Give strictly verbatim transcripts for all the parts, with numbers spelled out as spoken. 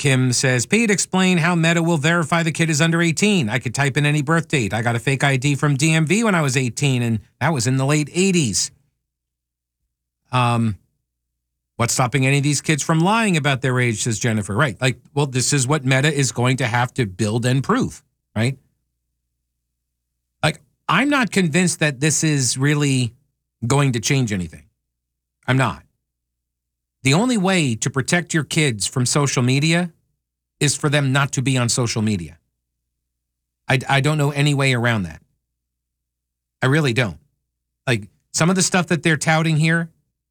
Kim says, Pete, explain how Meta will verify the kid is under eighteen. I could type in any birth date. I got a fake I D from D M V when I was eighteen, and that was in the late eighties. Um, what's stopping any of these kids from lying about their age, says Jennifer. Right. Like, well, this is what Meta is going to have to build and prove, right? Like, I'm not convinced that this is really going to change anything. I'm not. The only way to protect your kids from social media is for them not to be on social media. I, I don't know any way around that. I really don't. Like, some of the stuff that they're touting here,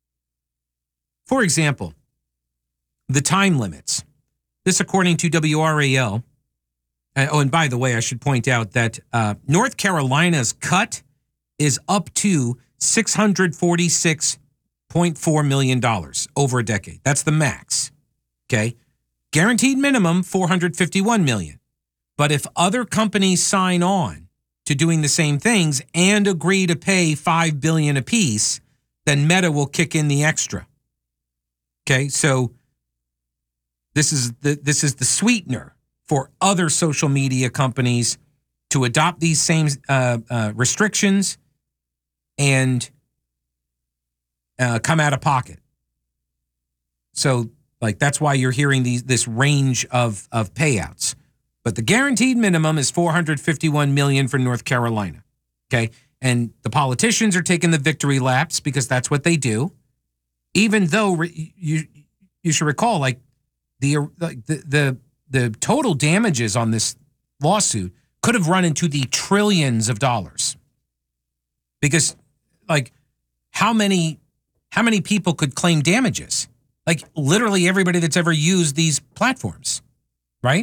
for example, the time limits. This according to W R A L. Uh, oh, and by the way, I should point out that uh, North Carolina's cut is up to six hundred forty-six point four million dollars over a decade. That's the max. Okay. Guaranteed minimum, four hundred fifty-one million dollars. But if other companies sign on to doing the same things and agree to pay five billion dollars apiece, then Meta will kick in the extra. Okay. So this is the, this is the sweetener for other social media companies to adopt these same uh, uh, restrictions and Uh, come out of pocket. So, like, that's why you're hearing these this range of of payouts. But the guaranteed minimum is four hundred fifty-one million dollars for North Carolina. Okay, and the politicians are taking the victory laps because that's what they do. Even though re- you you should recall, like the like the the the total damages on this lawsuit could have run into the trillions of dollars. Because, like, how many How many people could claim damages? Like, literally everybody that's ever used these platforms, right?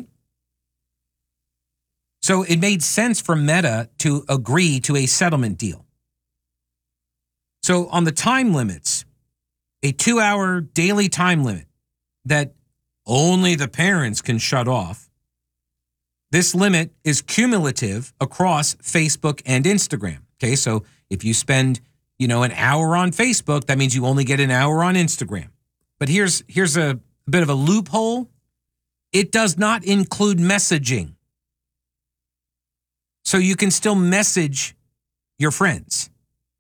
So it made sense for Meta to agree to a settlement deal. So on the time limits, a two-hour daily time limit that only the parents can shut off, this limit is cumulative across Facebook and Instagram. Okay, so if you spend you know, an hour on Facebook, that means you only get an hour on Instagram. But here's here's a bit of a loophole. It does not include messaging. So you can still message your friends.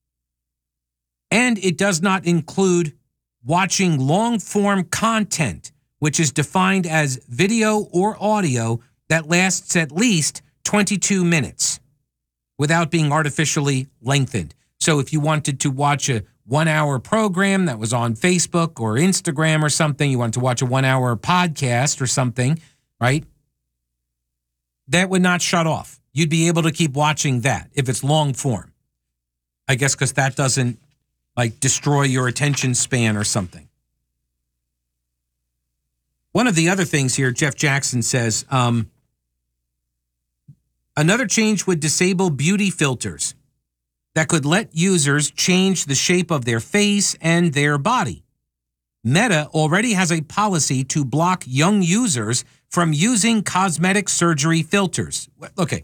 And it does not include watching long-form content, which is defined as video or audio that lasts at least twenty-two minutes without being artificially lengthened. So if you wanted to watch a one-hour program that was on Facebook or Instagram or something, you wanted to watch a one-hour podcast or something, right? That would not shut off. You'd be able to keep watching that if it's long form. I guess because that doesn't, like, destroy your attention span or something. One of the other things here, Jeff Jackson says, um, another change would disable beauty filters that could let users change the shape of their face and their body. Meta already has a policy to block young users from using cosmetic surgery filters. Okay.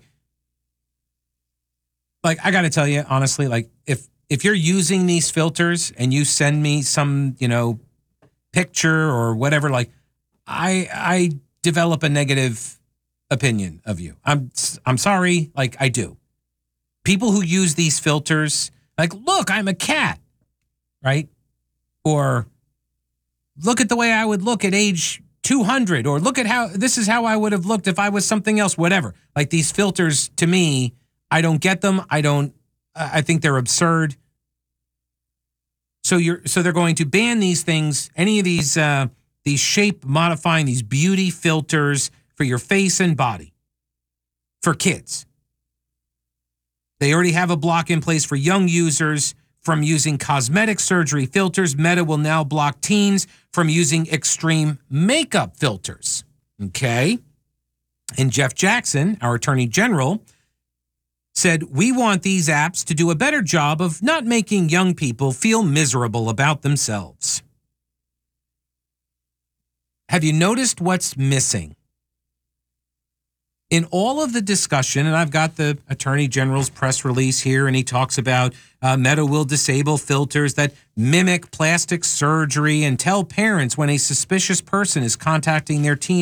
Like, I got to tell you, honestly, like, if if you're using these filters and you send me some, you know, picture or whatever, like, I I develop a negative opinion of you. I'm I'm sorry, like, I do. People who use these filters, like, look, I'm a cat, right? Or look at the way I would look at age two hundred, or look at how, this is how I would have looked if I was something else, whatever. Like, these filters, to me, I don't get them. I don't, I think they're absurd. So you're, so they're going to ban these things, any of these, uh, these shape modifying, these beauty filters for your face and body for kids. They already have a block in place for young users from using cosmetic surgery filters. Meta will now block teens from using extreme makeup filters. Okay. And Jeff Jackson, our Attorney General, said, we want these apps to do a better job of not making young people feel miserable about themselves. Have you noticed what's missing? In all of the discussion, and I've got the Attorney General's press release here, and he talks about uh, Meta will disable filters that mimic plastic surgery and tell parents when a suspicious person is contacting their teen